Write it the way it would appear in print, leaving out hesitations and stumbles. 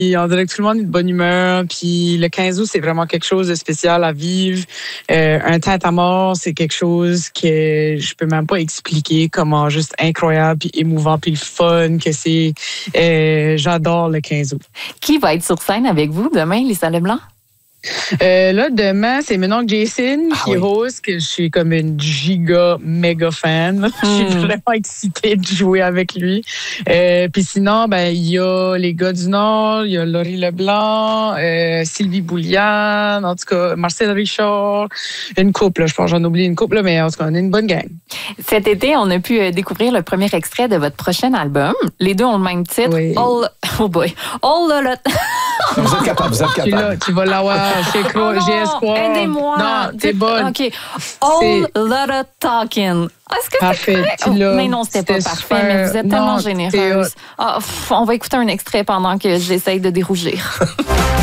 on dirait que tout le monde est de bonne humeur. Puis le 15 août, c'est vraiment quelque chose de spécial à vivre. Un Tintamarre, c'est quelque chose que je peux même pas expliquer comment juste incroyable, puis émouvant, puis le fun que c'est. J'adore le 15 août. Qui va être sur scène avec vous demain, Lisa Leblanc? Là, demain, c'est mon oncle Jason qui host, que je suis comme une giga méga fan. Je suis vraiment excitée de jouer avec lui. Puis sinon, il y a les gars du Nord, il y a Laurie Leblanc, Sylvie Bouliane, en tout cas, Marcel Richard, une couple, je pense j'en oublie une couple, mais en tout cas, on est une bonne gang. Cet été, on a pu découvrir le premier extrait de votre prochain album. Les deux ont le même titre. Oui. Vous êtes capable. Tu vas l'avoir chez j'ai espoir. Aidez-moi. Non, t'es bonne. OK. All lot of talking. Est-ce que parfait, c'est correct? Mais non, c'était pas parfait, super. mais vous êtes tellement généreuse. On va écouter un extrait pendant que j'essaye de dérougir.